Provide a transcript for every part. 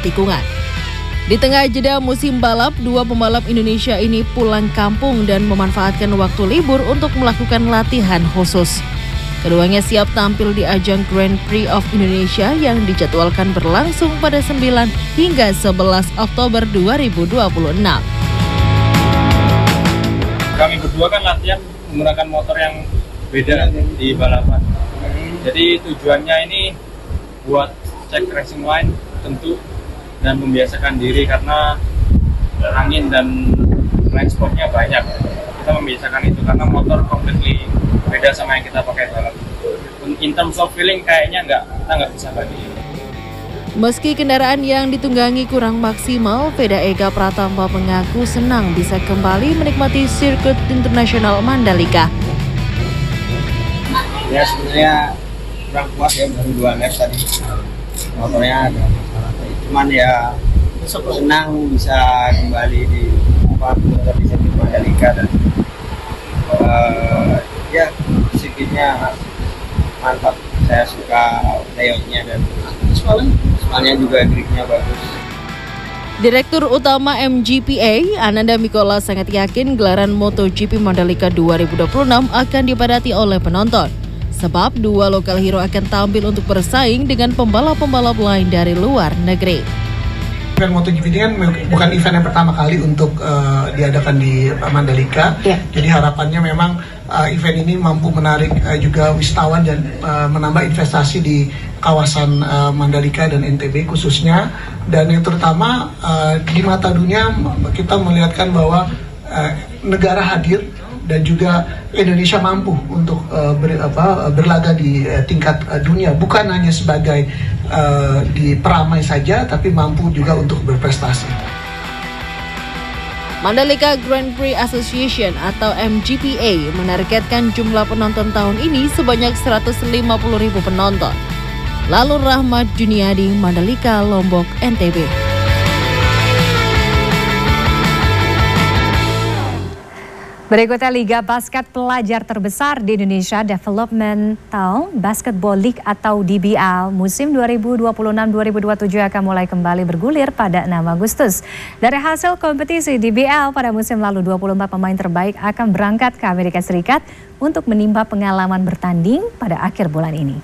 tikungan. Di tengah jeda musim balap, dua pembalap Indonesia ini pulang kampung dan memanfaatkan waktu libur untuk melakukan latihan khusus. Keduanya siap tampil di ajang Grand Prix of Indonesia yang dijadwalkan berlangsung pada 9 hingga 11 Oktober 2026. Kami berdua kan latihan menggunakan motor yang beda di balapan. Jadi tujuannya ini buat cek racing line tentu dan membiasakan diri karena angin dan blind spotnya banyak. Kita membiasakan itu karena motor completely beda sama yang kita pakai balap. In terms of feeling kayaknya kita nggak bisa bandingin. Meski kendaraan yang ditunggangi kurang maksimal, Veda Ega Pratamba mengaku senang bisa kembali menikmati sirkuit internasional Mandalika. Ya sebenarnya kurang puas ya, baru 2 lap tadi motornya ada masalah. Cuman ya senang bisa kembali di motor di sirkuit Mandalika dan ya sirkuitnya mantap. Saya suka layoutnya dan soalnya juga gripnya bagus. Direktur Utama MGPA, Ananda Mikola sangat yakin gelaran MotoGP Mandalika 2026 akan dipadati oleh penonton. Sebab dua lokal hero akan tampil untuk bersaing dengan pembalap-pembalap lain dari luar negeri. Event MotoGP ini kan bukan event yang pertama kali untuk diadakan di Mandalika. Jadi harapannya memang event ini mampu menarik juga wisatawan dan menambah investasi di kawasan Mandalika dan NTB khususnya. Dan yang terutama di mata dunia kita melihatkan bahwa negara hadir dan juga Indonesia mampu untuk berlaga di tingkat dunia, bukan hanya sebagai di peramai saja, tapi mampu juga untuk berprestasi. Mandalika Grand Prix Association atau MGPA menargetkan jumlah penonton tahun ini sebanyak 150.000 penonton. Lalu Rahmat Juniadi, Mandalika, Lombok, NTB. Berikutnya Liga Basket Pelajar terbesar di Indonesia, Developmental Basketball League atau DBL musim 2026-2027 akan mulai kembali bergulir pada 6 Agustus. Dari hasil kompetisi DBL pada musim lalu, 24 pemain terbaik akan berangkat ke Amerika Serikat untuk menimba pengalaman bertanding pada akhir bulan ini.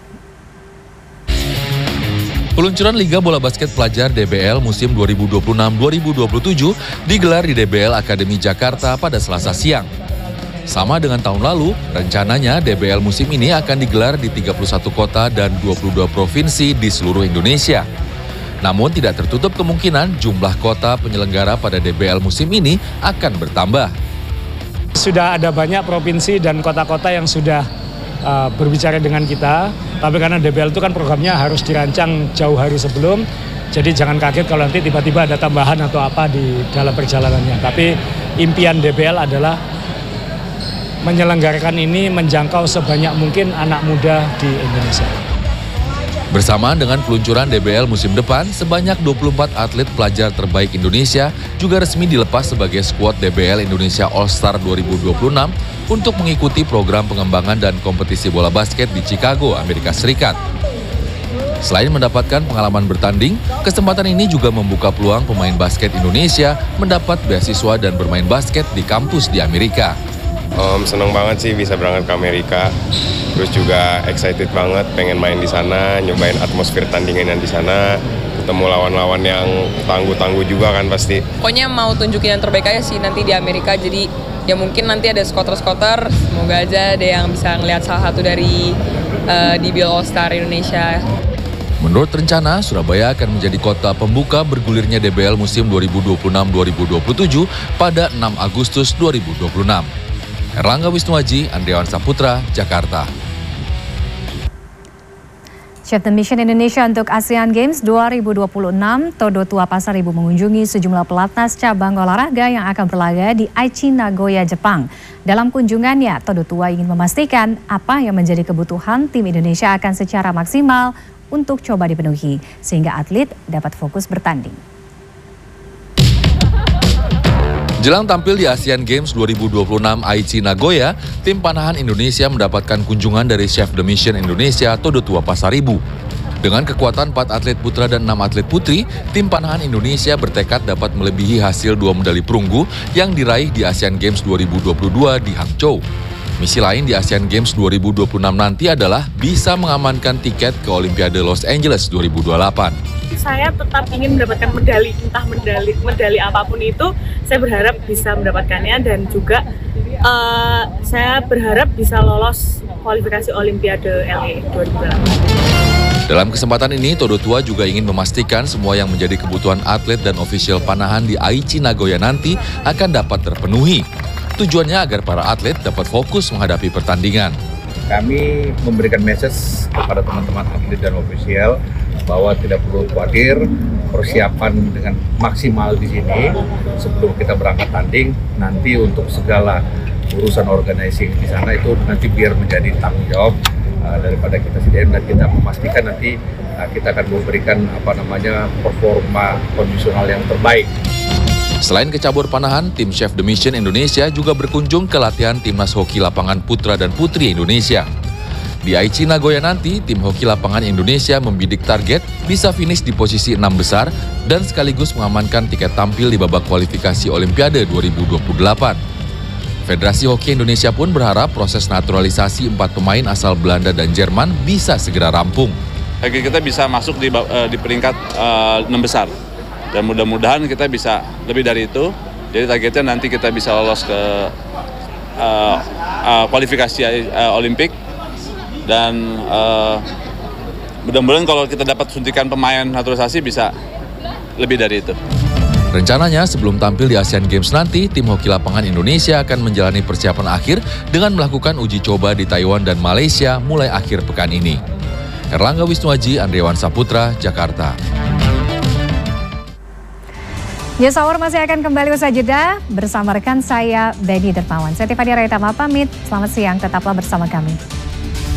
Peluncuran Liga Bola Basket Pelajar DBL musim 2026-2027 digelar di DBL Akademi Jakarta pada Selasa siang. Sama dengan tahun lalu, rencananya DBL musim ini akan digelar di 31 kota dan 22 provinsi di seluruh Indonesia. Namun tidak tertutup kemungkinan jumlah kota penyelenggara pada DBL musim ini akan bertambah. Sudah ada banyak provinsi dan kota-kota yang sudah berbicara dengan kita, tapi karena DBL itu kan programnya harus dirancang jauh hari sebelum, jadi jangan kaget kalau nanti tiba-tiba ada tambahan atau apa di dalam perjalanannya. Tapi impian DBL adalah menyelenggarakan ini menjangkau sebanyak mungkin anak muda di Indonesia. Bersamaan dengan peluncuran DBL musim depan, sebanyak 24 atlet pelajar terbaik Indonesia juga resmi dilepas sebagai skuad DBL Indonesia All-Star 2026 untuk mengikuti program pengembangan dan kompetisi bola basket di Chicago, Amerika Serikat. Selain mendapatkan pengalaman bertanding, kesempatan ini juga membuka peluang pemain basket Indonesia mendapat beasiswa dan bermain basket di kampus di Amerika. Senang banget sih bisa berangkat ke Amerika, terus juga excited banget pengen main di sana, nyobain atmosfer tandingan yang di sana, ketemu lawan-lawan yang tangguh-tangguh juga kan pasti. Pokoknya mau tunjukin yang terbaik aja sih nanti di Amerika, jadi ya mungkin nanti ada skoter-skoter, semoga aja ada yang bisa ngelihat salah satu dari DBL All-Star Indonesia. Menurut rencana, Surabaya akan menjadi kota pembuka bergulirnya DBL musim 2026-2027 pada 6 Agustus 2026. Erlangga Wisnuaji, Andriawan Saputra, Jakarta. Chef The Mission Indonesia untuk ASEAN Games 2026, Todo Tua Pasaribu mengunjungi sejumlah pelatnas cabang olahraga yang akan berlaga di Aichi, Nagoya, Jepang. Dalam kunjungannya, Todo Tua ingin memastikan apa yang menjadi kebutuhan tim Indonesia akan secara maksimal untuk coba dipenuhi, sehingga atlet dapat fokus bertanding. Jelang tampil di ASEAN Games 2026 Aichi, Nagoya, tim panahan Indonesia mendapatkan kunjungan dari Chef The Mission Indonesia Todo Tua Pasaribu. Dengan kekuatan 4 atlet putra dan 6 atlet putri, tim panahan Indonesia bertekad dapat melebihi hasil 2 medali perunggu yang diraih di Asian Games 2022 di Hangzhou. Misi lain di Asian Games 2026 nanti adalah bisa mengamankan tiket ke Olimpiade Los Angeles 2028. Saya tetap ingin mendapatkan medali, entah medali apapun itu, saya berharap bisa mendapatkannya dan juga saya berharap bisa lolos kualifikasi Olimpiade LA 2028. Dalam kesempatan ini, Todo Tua juga ingin memastikan semua yang menjadi kebutuhan atlet dan ofisial panahan di Aichi Nagoya nanti akan dapat terpenuhi. Tujuannya agar para atlet dapat fokus menghadapi pertandingan. Kami memberikan message kepada teman-teman atlet dan ofisial bahwa tidak perlu khawatir, persiapan dengan maksimal di sini sebelum kita berangkat tanding. Nanti untuk segala urusan organizing di sana itu nanti biar menjadi tanggung jawab daripada kita sendiri, dan kita memastikan nanti kita akan memberikan performa kondisional yang terbaik. Selain ke cabur panahan, tim Chef The Mission Indonesia juga berkunjung ke latihan timnas hoki lapangan putra dan putri Indonesia. Di Aichi Nagoya nanti, tim hoki lapangan Indonesia membidik target bisa finish di posisi 6 besar dan sekaligus mengamankan tiket tampil di babak kualifikasi Olimpiade 2028. Federasi Hoki Indonesia pun berharap proses naturalisasi 4 pemain asal Belanda dan Jerman bisa segera rampung. Kita bisa masuk di peringkat 6 besar. Dan mudah-mudahan kita bisa lebih dari itu. Jadi targetnya nanti kita bisa lolos ke kualifikasi Olimpik. Dan mudah-mudahan kalau kita dapat suntikan pemain naturalisasi bisa lebih dari itu. Rencananya sebelum tampil di Asian Games nanti, tim hoki lapangan Indonesia akan menjalani persiapan akhir dengan melakukan uji coba di Taiwan dan Malaysia mulai akhir pekan ini. Erlangga Wisnuaji, Andriawan Saputra, Jakarta. News Hour masih akan kembali usai jeda bersama rekan saya Beni Dermawan. Saya Tiffany Raitama pamit. Selamat siang, tetaplah bersama kami.